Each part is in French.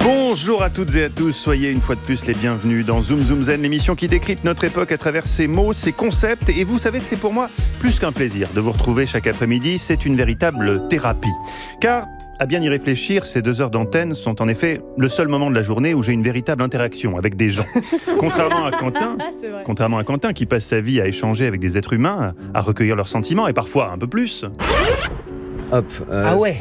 Bonjour à toutes et à tous, soyez une fois de plus les bienvenus dans Zoom Zoom Zen, l'émission qui décrypte notre époque à travers ses mots, ses concepts. Et vous savez, c'est pour moi plus qu'un plaisir de vous retrouver chaque après-midi, c'est une véritable thérapie. Car, à bien y réfléchir, ces 2 heures d'antenne sont en effet le seul moment de la journée où j'ai une véritable interaction avec des gens. Contrairement à Quentin qui passe sa vie à échanger avec des êtres humains, à recueillir leurs sentiments et parfois un peu plus. Hop. Ah ouais.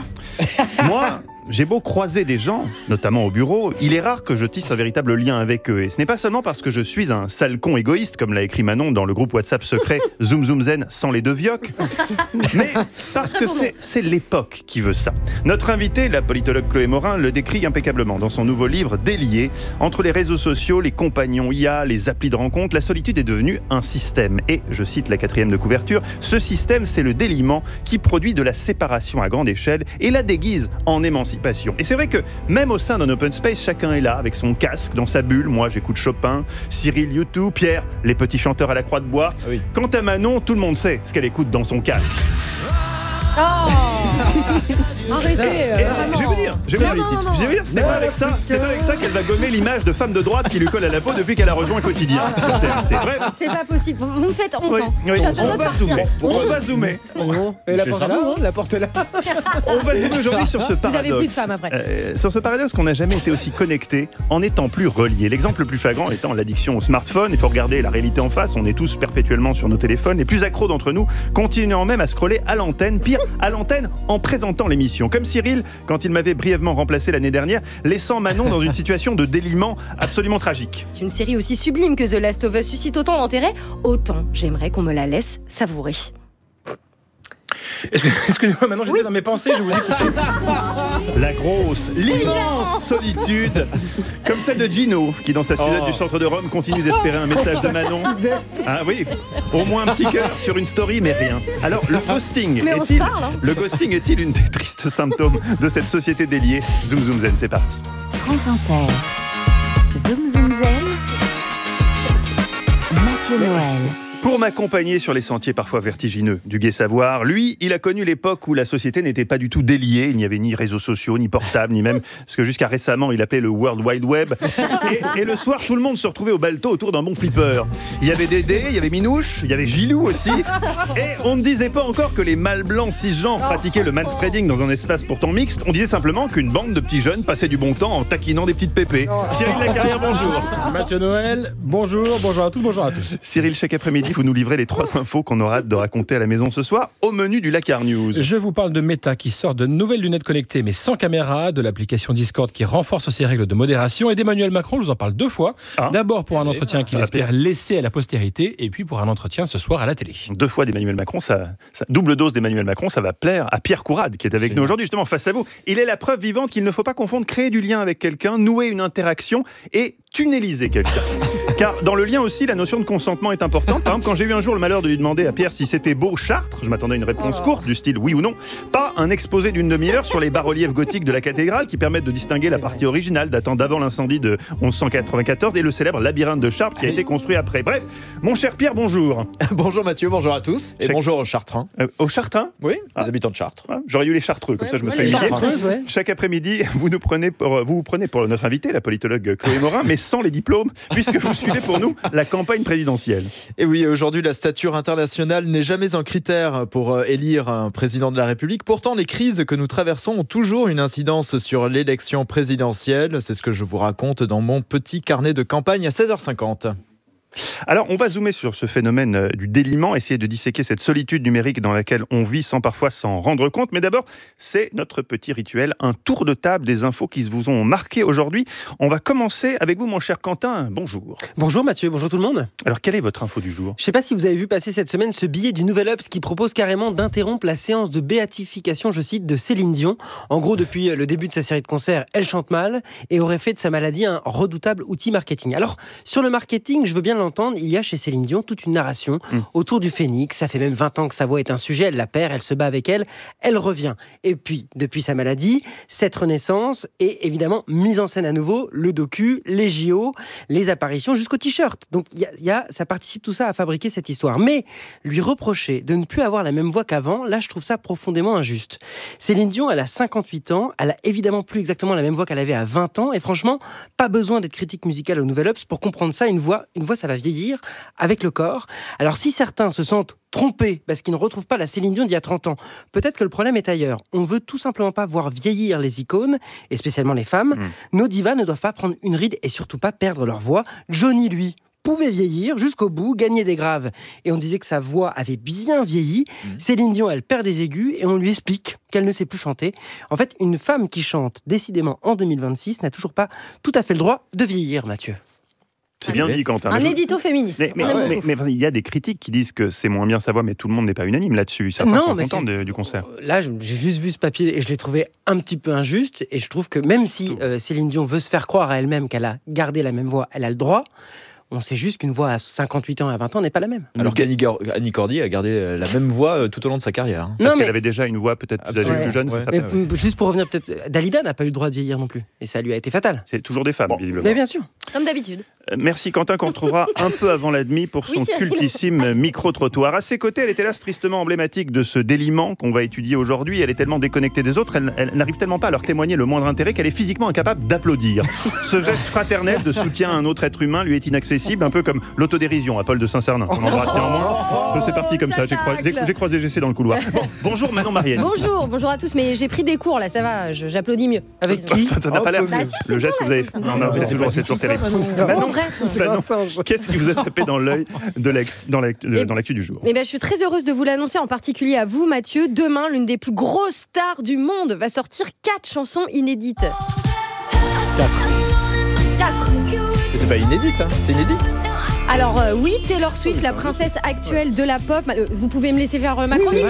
Moi, j'ai beau croiser des gens, notamment au bureau, il est rare que je tisse un véritable lien avec eux. Et ce n'est pas seulement parce que je suis un sale con égoïste, comme l'a écrit Manon dans le groupe WhatsApp secret Zoom Zoom Zen sans les 2 vioques, mais parce que c'est l'époque qui veut ça. Notre invitée, la politologue Chloé Morin, le décrit impeccablement dans son nouveau livre Délié. Entre les réseaux sociaux, les compagnons IA, les applis de rencontre, la solitude est devenue un système. Et, je cite la 4e de couverture, ce système, c'est le déliement qui produit de la séparation à grande échelle et la déguise en émancipation. Et c'est vrai que même au sein d'un open space, chacun est là avec son casque dans sa bulle. Moi, j'écoute Chopin, Cyril, YouTube, Pierre, les petits chanteurs à la croix de bois. Ah oui. Quant à Manon, tout le monde sait ce qu'elle écoute dans son casque. Oh arrêtez, je vais vous dire, c'est pas avec ça qu'elle va gommer l'image de femme de droite qui lui colle à la peau depuis qu'elle a rejoint Quotidien. C'est vrai. C'est pas possible, vous me faites honte. Oui. On va zoomer. Et la porte est là, la porte est là. On va zoomer aujourd'hui sur ce paradoxe. Vous avez plus de femmes après. Sur ce paradoxe qu'on n'a jamais été aussi connecté en étant plus relié. L'exemple le plus flagrant étant l'addiction au smartphone. Il faut regarder la réalité en face. On est tous perpétuellement sur nos téléphones. Les plus accros d'entre nous continuant même à scroller à l'antenne. Pire, à l'antenne en présentant l'émission. Comme Cyril, quand il m'avait brièvement remplacé l'année dernière, laissant Manon dans une situation de déliement absolument tragique. Une série aussi sublime que The Last of Us suscite autant d'intérêt, autant j'aimerais qu'on me la laisse savourer. Excusez-moi, maintenant j'étais dans mes pensées, je vous écoute. La grosse, l'immense solitude, comme celle de Gino, qui dans sa studette du centre de Rome continue d'espérer un message de Manon. Ah oui, au moins un petit cœur sur une story, mais rien. Alors, le ghosting est-il une des tristes symptômes de cette société déliée? Zoom Zoom Zen, c'est parti. France Inter. Zoom Zoom Zen. Mathieu Noël. Pour m'accompagner sur les sentiers parfois vertigineux du Gai Savoir, lui, il a connu l'époque où la société n'était pas du tout déliée. Il n'y avait ni réseaux sociaux, ni portables, ni même ce que jusqu'à récemment il appelait le World Wide Web. Et le soir, tout le monde se retrouvait au balto autour d'un bon flipper. Il y avait Dédé, il y avait Minouche, il y avait Gilou aussi. Et on ne disait pas encore que les mâles blancs cisgenres pratiquaient le manspreading dans un espace pourtant mixte. On disait simplement qu'une bande de petits jeunes passait du bon temps en taquinant des petites pépées. Cyril Lacarrière, bonjour. Mathieu Noël, bonjour à toutes, bonjour à tous. Cyril, chaque après-midi, vous nous livrez les 3 infos qu'on aura hâte de raconter à la maison ce soir au menu du Lacar News. Je vous parle de Meta qui sort de nouvelles lunettes connectées mais sans caméra, de l'application Discord qui renforce ses règles de modération et d'Emmanuel Macron, je vous en parle 2 fois. D'abord pour un entretien qu'il espère laisser à la postérité et puis pour un entretien ce soir à la télé. 2 fois d'Emmanuel Macron, ça double dose d'Emmanuel Macron, ça va plaire à Pierre Courade qui est avec nous aujourd'hui justement face à vous. Il est la preuve vivante qu'il ne faut pas confondre créer du lien avec quelqu'un, nouer une interaction et tunneliser quelqu'un. Car dans le lien aussi, la notion de consentement est importante. Par exemple, quand j'ai eu un jour le malheur de lui demander à Pierre si c'était beau Chartres, je m'attendais à une réponse courte du style oui ou non, pas un exposé d'une demi-heure sur les bas-reliefs gothiques de la cathédrale qui permettent de distinguer la partie originale datant d'avant l'incendie de 1194 et le célèbre labyrinthe de Chartres qui a été construit après. Bref, mon cher Pierre, bonjour. Bonjour Mathieu, bonjour à tous. Et bonjour aux Chartrains. Aux Chartrains ? Oui, les habitants de Chartres. J'aurais eu les Chartreux, comme ça je me serais inquiété. Chaque après-midi, vous prenez pour notre invité, la politologue Chloé Morin, mais sans les diplômes, puisque vous suivez pour nous la campagne présidentielle. Et oui, aujourd'hui, la stature internationale n'est jamais un critère pour élire un président de la République. Pourtant, les crises que nous traversons ont toujours une incidence sur l'élection présidentielle. C'est ce que je vous raconte dans mon petit carnet de campagne à 16h50. Alors, on va zoomer sur ce phénomène du déliement, essayer de disséquer cette solitude numérique dans laquelle on vit sans parfois s'en rendre compte. Mais d'abord, c'est notre petit rituel, un tour de table des infos qui vous ont marqué aujourd'hui. On va commencer avec vous, mon cher Quentin. Bonjour. Bonjour Mathieu, bonjour tout le monde. Alors, quelle est votre info du jour ? Je ne sais pas si vous avez vu passer cette semaine ce billet du Nouvel Obs qui propose carrément d'interrompre la séance de béatification, je cite, de Céline Dion. En gros, depuis le début de sa série de concerts, elle chante mal et aurait fait de sa maladie un redoutable outil marketing. Alors, sur le marketing, je veux bien l'entendre, il y a chez Céline Dion toute une narration autour du phénix. Ça fait même 20 ans que sa voix est un sujet, elle la perd, elle se bat avec elle, elle revient. Et puis, depuis sa maladie, cette renaissance est évidemment mise en scène à nouveau, le docu, les JO, les apparitions, jusqu'au t-shirt. Donc ça participe tout ça à fabriquer cette histoire. Mais lui reprocher de ne plus avoir la même voix qu'avant, là je trouve ça profondément injuste. Céline Dion, elle a 58 ans, elle a évidemment plus exactement la même voix qu'elle avait à 20 ans, et franchement, pas besoin d'être critique musicale au Nouvel Obs pour comprendre ça. Une voix, ça va vieillir avec le corps. Alors si certains se sentent trompés parce qu'ils ne retrouvent pas la Céline Dion d'il y a 30 ans, peut-être que le problème est ailleurs. On veut tout simplement pas voir vieillir les icônes, et spécialement les femmes. Nos divas ne doivent pas prendre une ride et surtout pas perdre leur voix. Johnny, lui, pouvait vieillir jusqu'au bout, gagner des graves. Et on disait que sa voix avait bien vieilli. Céline Dion, elle perd des aigus et on lui explique qu'elle ne sait plus chanter. En fait, une femme qui chante, décidément, en 2026, n'a toujours pas tout à fait le droit de vieillir, Mathieu. C'est bien dit, Quentin. Un édito féministe. Mais il y a des critiques qui disent que c'est moins bien sa voix, mais tout le monde n'est pas unanime là-dessus. Certains sont contents du concert. Là, j'ai juste vu ce papier et je l'ai trouvé un petit peu injuste. Et je trouve que même si Céline Dion veut se faire croire à elle-même qu'elle a gardé la même voix, elle a le droit. On sait juste qu'une voix à 58 ans et à 20 ans n'est pas la même. Alors qu'Annie Cordy a gardé la même voix tout au long de sa carrière. Parce qu'elle avait déjà une voix peut-être plus jeune, c'est ça. Mais juste pour revenir, peut-être, Dalida n'a pas eu le droit de vieillir non plus. Et ça lui a été fatal. C'est toujours des femmes, visiblement. Mais bien sûr. Comme d'habitude. Merci Quentin, qu'on retrouvera un peu avant la demi pour son cultissime micro-trottoir. À ses côtés, elle est hélas tristement emblématique de ce déliement qu'on va étudier aujourd'hui. Elle est tellement déconnectée des autres, elle n'arrive tellement pas à leur témoigner le moindre intérêt qu'elle est physiquement incapable d'applaudir. Ce geste fraternel de soutien à un autre être humain lui est inaccessible, un peu comme l'autodérision à Paul de Saint-Cernin. On embrasse néanmoins. C'est parti comme ça, j'ai croisé Jessé dans le couloir. Bon, bonjour Manon Marienne. Bonjour à tous, mais j'ai pris des cours là, ça va, j'applaudis mieux. Avec qui? Ça n'a pas l'air. Le geste que vous avez fait. Non, c'est toujours terrible. Manon, qu'est-ce qui vous a tapé dans l'œil dans l'actu du jour? Je suis très heureuse de vous l'annoncer, en particulier à vous, Mathieu. Demain, l'une des plus grosses stars du monde va sortir 4 chansons inédites. 4. C'est pas inédit ça? C'est inédit? Alors oui, Taylor Swift, la princesse actuelle de la pop. Vous pouvez me laisser faire ma chronique?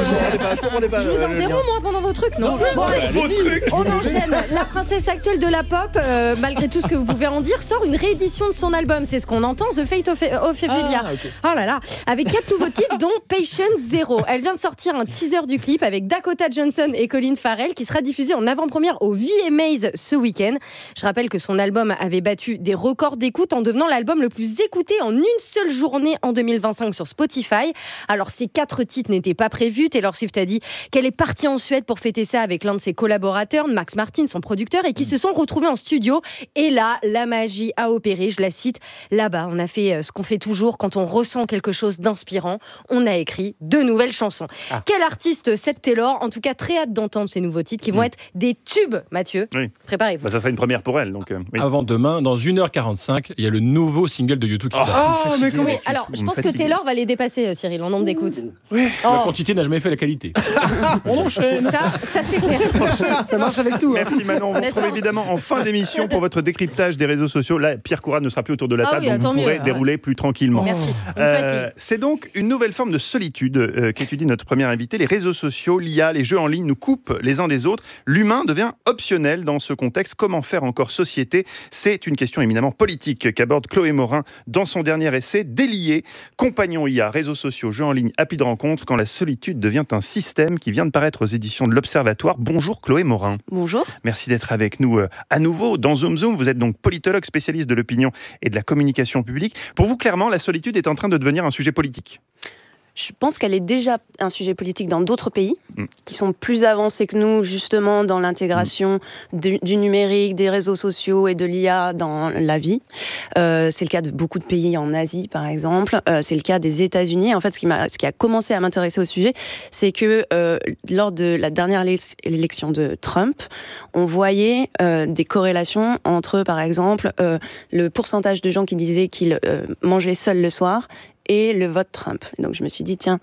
Je vous interromps moi pendant vos trucs, non? Bon, allez, on enchaîne. La princesse actuelle de la pop, malgré tout ce que vous pouvez en dire, sort une réédition de son album. C'est ce qu'on entend, The Fate of Ophelia. Oh là là, avec 4 nouveaux titres, dont Patience Zero. Elle vient de sortir un teaser du clip avec Dakota Johnson et Colin Farrell, qui sera diffusé en avant-première au VMAs ce week-end. Je rappelle que son album avait battu des records d'écoute en devenant l'album le plus écouté en une seule journée en 2025 sur Spotify. Alors ces 4 titres n'étaient pas prévus. Taylor Swift a dit qu'elle est partie en Suède pour fêter ça avec l'un de ses collaborateurs, Max Martin, son producteur, et qui se sont retrouvés en studio. Et là, la magie a opéré. Je la cite. Là-bas, on a fait ce qu'on fait toujours quand on ressent quelque chose d'inspirant. On a écrit 2 nouvelles chansons. Quel artiste, cette Taylor? En tout cas, très hâte d'entendre ces nouveaux titres qui vont être des tubes, Mathieu. Oui. Préparez-vous. Ça sera une première pour elle. Donc, oui. Avant demain, dans 1h45, il y a le nouveau single de YouTube qui sort. Mais oui, alors je pense que Taylor va les dépasser, Cyril, en nombre d'écoutes. La quantité n'a jamais fait la qualité. On enchaîne. Ça c'est clair. Ça marche avec tout. Merci Manon. On vous retrouve évidemment en fin d'émission pour votre décryptage des réseaux sociaux. Là, Pierre Courade ne sera plus autour de la table, donc vous pourrez dérouler plus tranquillement. Merci. C'est donc une nouvelle forme de solitude qu'étudie notre première invitée. Les réseaux sociaux, l'IA, les jeux en ligne nous coupent les uns des autres. L'humain devient optionnel dans ce contexte. Comment faire encore société? C'est une question éminemment politique qu'aborde Chloé Morin dans son dernier essai Délié, compagnons IA, réseaux sociaux, jeux en ligne, appli de rencontre, quand la solitude devient un système, qui vient de paraître aux éditions de l'Observatoire. Bonjour Chloé Morin. Bonjour. Merci d'être avec nous à nouveau dans Zoom Zoom. Vous êtes donc politologue, spécialiste de l'opinion et de la communication publique. Pour vous, clairement, la solitude est en train de devenir un sujet politique. Je pense qu'elle est déjà un sujet politique dans d'autres pays qui sont plus avancés que nous, justement, dans l'intégration du numérique, des réseaux sociaux et de l'IA dans la vie. C'est le cas de beaucoup de pays en Asie, par exemple. C'est le cas des États-Unis. En fait, ce qui a commencé à m'intéresser au sujet, c'est que lors de la dernière élection de Trump, on voyait des corrélations entre, par exemple, le pourcentage de gens qui disaient qu'ils mangeaient seuls le soir et le vote Trump. Donc je me suis dit, tiens,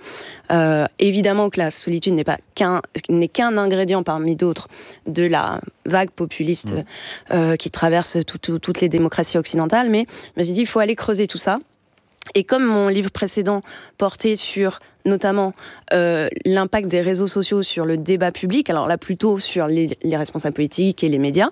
évidemment que la solitude n'est qu'un ingrédient parmi d'autres de la vague populiste qui traverse toutes les démocraties occidentales, mais je me suis dit, il faut aller creuser tout ça. Et comme mon livre précédent portait sur notamment l'impact des réseaux sociaux sur le débat public, alors là plutôt sur les responsables politiques et les médias,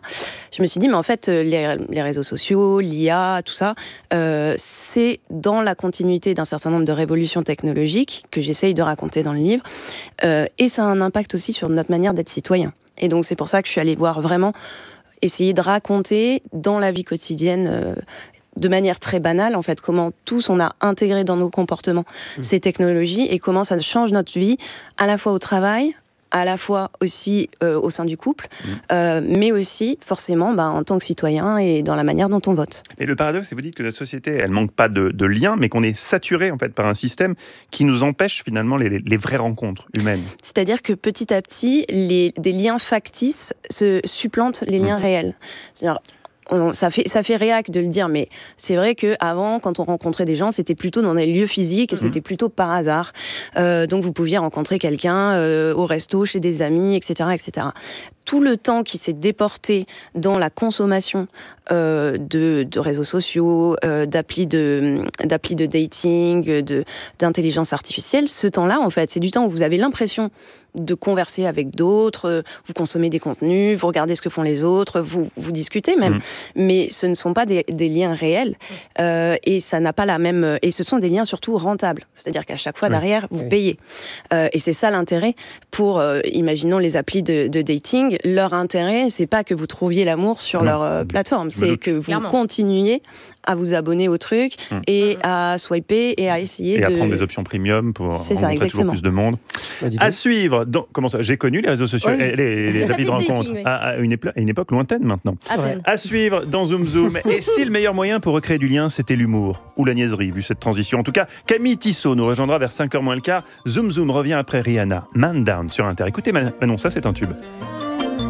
je me suis dit, mais en fait, les réseaux sociaux, l'IA, tout ça, c'est dans la continuité d'un certain nombre de révolutions technologiques que j'essaye de raconter dans le livre, et ça a un impact aussi sur notre manière d'être citoyen. Et donc c'est pour ça que je suis allée voir vraiment essayer de raconter dans la vie quotidienne de manière très banale, en fait, comment tous on a intégré dans nos comportements ces technologies et comment ça change notre vie, à la fois au travail, à la fois aussi au sein du couple, mais aussi forcément en tant que citoyen et dans la manière dont on vote. Et le paradoxe, c'est que vous dites que notre société, elle manque pas de liens, mais qu'on est saturé en fait par un système qui nous empêche finalement les vraies rencontres humaines. C'est-à-dire que petit à petit, des liens factices se supplantent les liens réels. C'est-à-dire, ça fait réac de le dire, mais c'est vrai qu'avant, quand on rencontrait des gens, c'était plutôt dans des lieux physiques et c'était plutôt par hasard. Donc vous pouviez rencontrer quelqu'un au resto, chez des amis, etc., etc. Tout le temps qui s'est déporté dans la consommation de réseaux sociaux, d'applis de dating, d'intelligence artificielle, ce temps-là, en fait, c'est du temps où vous avez l'impression de converser avec d'autres, vous consommez des contenus, vous regardez ce que font les autres, vous discutez même. Mais ce ne sont pas des liens réels et ça n'a pas la même... Et ce sont des liens surtout rentables. C'est-à-dire qu'à chaque fois, derrière, vous payez. Et c'est ça l'intérêt pour, imaginons les applis de dating. Leur intérêt, c'est pas que vous trouviez l'amour sur leur plateforme, c'est que vous continuiez à vous abonner au truc et à swiper et à essayer à prendre des options premium pour rencontrer toujours plus de monde. À suivre, comment ça, j'ai connu les réseaux sociaux, les applis de rencontre à une époque lointaine maintenant. À suivre dans Zoom Zoom. Et si le meilleur moyen pour recréer du lien, c'était l'humour ou la niaiserie, vu cette transition. En tout cas, Camille Tissot nous rejoindra vers 5h moins le quart. Zoom Zoom revient après Rihanna. Man Down sur Inter. Écoutez Manon, ça c'est un tube.